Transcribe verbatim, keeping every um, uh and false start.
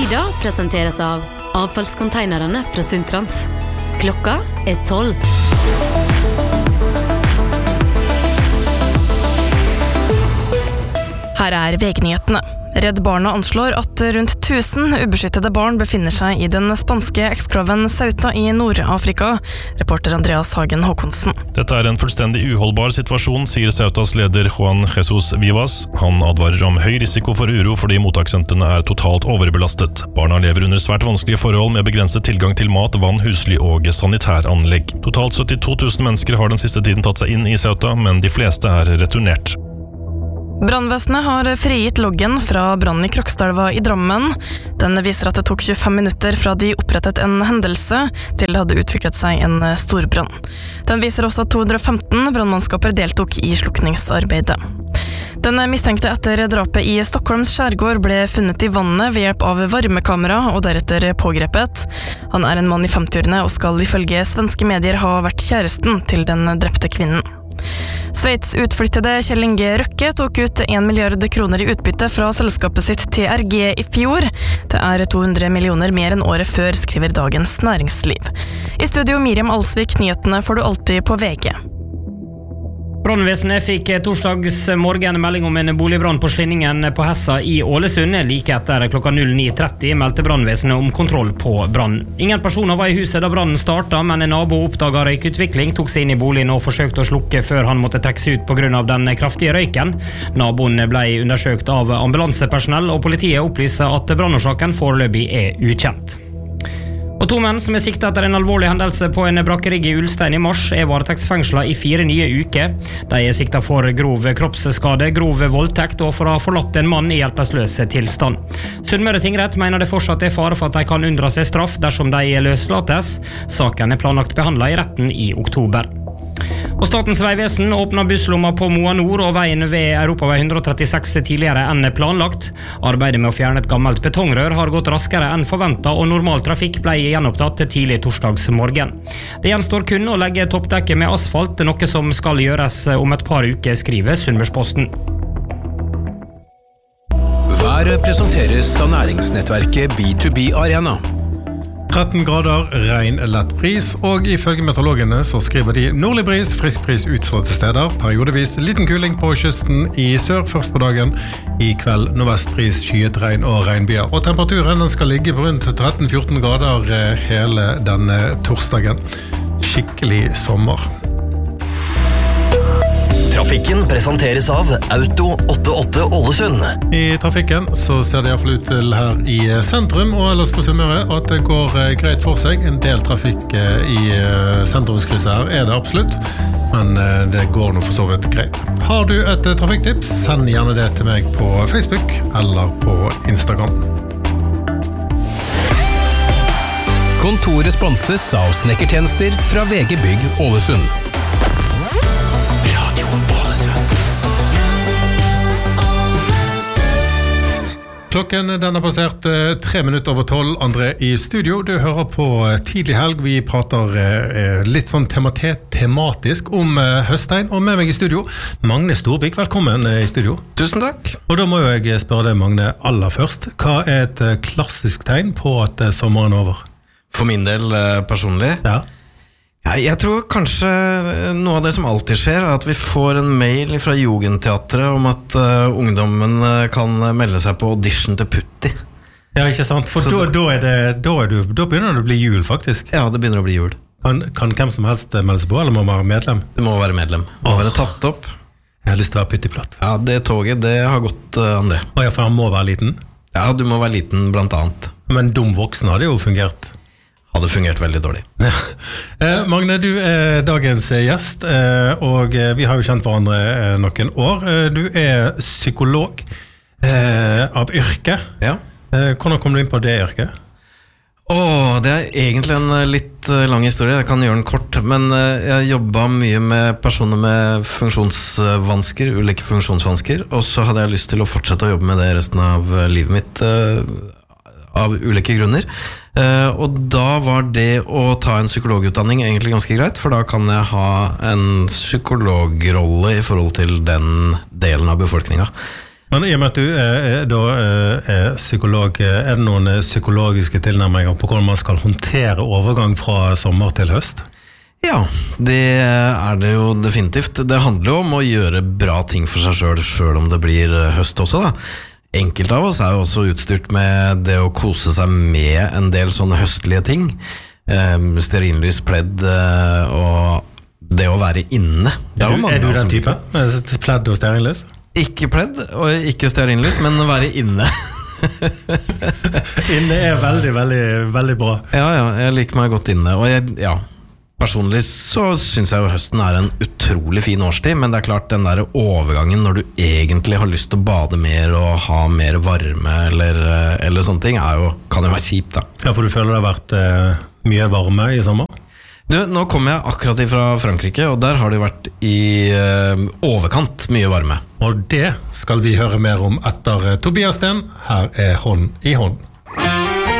Lyda presenteres av avfallskonteinerne fra Sundtrans. Klokka er tolv. Her er V G-nyhetene. Redd Barna anslår at rundt tusen ubeskyttede barn befinner seg i den spanske eksklaven Ceuta i Nord-Afrika. Reporter Andreas Hagen Håkonsen. Dette er en fullstendig uholdbar situasjon, sier Ceutas leder Juan Jesus Vivas. Han advarer om høy risiko for uro fordi mottakssentrene er totalt overbelastet. Barna lever under svært vanskelige forhold med begrenset tilgang til mat, vann, husly og sanitæranlegg. Totalt syttito tusen mennesker har den siste tiden tatt seg inn i Ceuta, men de fleste er returnert. Brannvesenet har frigitt loggen fra brannen i Krokstadelva i Drammen. Den viser at det tok tjuefem minutter fra de opprettet en hendelse til det hadde utviklet seg en storbrann. Den viser også at to hundre og femten brannmannskaper deltok i slukningsarbeidet. Den mistenkte etter drapet i Stockholms skjærgård ble funnet i vannet ved hjelp av varmekamera og deretter pågrepet. Han er en mann i femtiårene og skal ifølge svenske medier ha vært kjæresten til den drepte kvinnen. Sveits utflyttede Kjell Inge Røkke tok ut en milliard kroner i utbytte fra selskapet sitt T R G i fjor. Det er to hundre millioner mer enn året før, skriver Dagens Næringsliv. I studio Miriam Alsvik, nyhetene får du alltid på V G. Brannvesenet fikk torsdags morgen melding om en boligbrann på Slinningen på Hessa i Ålesund. Like etter klokka ni tretti meldte brannvesenet om kontroll på brann. Ingen personer var i huset da brannen startet, men en nabo oppdaget røykutvikling, tok seg inn i boligen og forsøkte å slukke før han måtte trekke seg ut på grunn av den kraftige røyken. Naboen ble undersøkt av ambulansepersonell, og politiet opplyser at brannårsaken foreløpig er ukjent. Og to menn som er siktet etter en alvorlig hendelse på en brakkerigg i Ulstein i mars er varetektsfengslet i fire nye uker. De er siktet for grov kroppsskade, grov voldtekt og for å ha forlatt en mann i hjelpeløs tilstand. Sunnmøre tingrett mener det fortsatt er fare for at de kan unndra seg straff dersom de løslates. Saken er planlagt behandlet i retten i oktober. Og Statens vegvesen åpner busslomma på Moa Nord og veien ved Europavei ett hundre og trettiseks tidligere enn planlagt. Arbeidet med å fjerne et gammelt betongrør har gått raskere enn forventet, og normal trafikk ble gjenopptatt til tidlig torsdags morgen. Det gjenstår kun å legge toppdekket med asfalt, noe som skal gjøres om et par uker, skriver Sunnmørsposten. Været presenteres av næringsnettverket B to B Arena. tretten grader, regn, lett bris, og ifølge meteorologene så skriver de nordlig bris, frisk bris utsatte steder, periodevis liten kuling på kysten i sør først på dagen, i kveld nordvestbris, skyet regn og regnbyer. Og temperaturen den skal ligge på rundt tretten til fjorten grader hele denne torsdagen. Skikkelig sommer. Trafikken presenteres av Auto åttiåtte Ålesund. I trafikken så ser det i hvert fall ut til her i sentrum og ellers på Sunnmøre at det går greit for seg. En del trafikk i sentrumskrysset her er det absolutt, men det går nå for så vidt greit. Har du et trafikktips, send gjerne det til meg på Facebook eller på Instagram. Kontoret sponses av snekkertjenester fra V G Bygg Ålesund. Klokken den har passert eh, tre minutter over tolv, André i studio. Du hører på eh, tidlig helg. Vi prater eh, litt sånn temate- tematisk om eh, høsttegn, og med meg i studio, Magne Storvik. Velkommen eh, i studio. Tusen takk. Og da må jo jeg spørre deg, Magne, aller først. Hva er et eh, klassisk tegn på at eh, sommeren er over? For min del eh, personlig? Ja. Ja, jeg tror kanskje noe av det som alltid skjer er at vi får en mail fra Jugendteatret om at uh, ungdommen kan melde seg på audition til Putti. Ja, ikke sant? For da, da, er det, da, er du, da begynner det å bli jul, faktisk. Ja, det begynner å bli jul. Kan, kan hvem som helst melde seg på, eller må man være medlem? Du må være medlem. Må være tatt opp. Jeg har lyst til å være pyttiplatt. Ja, det toget, det har gått, uh, André. Å ja, for han må være liten? Ja, du må være liten blant annet. Men dum voksen hadde jo fungert. Hadde fungert veldig dårlig. eh, Magne, du er dagens gjest, eh, og vi har jo kjent hverandre eh, noen år. Eh, du er psykolog eh, av yrke. Ja. Eh, hvordan kom du inn på det yrket? Åh, det er egentlig en litt lang historie. Jeg kan gjøre den kort, men jeg jobbet mye med personer med funksjonsvansker, ulike funksjonsvansker, og så hadde jeg lyst til å fortsette å jobbe med det resten av livet mitt, av ulike grunner. Uh, og da var det å ta en psykologutdanning egentlig ganske greit, for da kan jeg ha en psykologrolle i forhold til den delen av befolkningen. Men i og med at du er, da, er psykolog, er det noen psykologiske tilnærminger på hvordan man skal håndtere overgang fra sommer til høst? Ja, det er det jo definitivt. Det handler jo om å gjøre bra ting for seg selv, selv om det blir høst også da. Enkelte av oss er jo også utstyrt med det å kose seg med en del sånne høstlige ting. Stearinlys, pledd og det å være inne. Er du, er du den type? Pledd og stearinlys? Ikke pledd, og ikke stearinlys, men være inne. Inne er veldig, veldig, veldig bra. Ja, ja, jeg liker meg godt inne. Og jeg, ja, personlig så synes jeg jo høsten er en utrolig fin årstid, men det er klart den der overgangen når du egentlig har lyst til å bade mer og ha mer varme eller, eller sånne ting, er jo, kan jo være kjipt da. Ja, for du føler det har vært eh, mye varme i sommer? Du, nå kommer jeg akkurat fra Frankrike, og der har det vært i eh, overkant mye varme. Og det skal vi høre mer om etter Tobias Sten. Her er Hånd i hånd.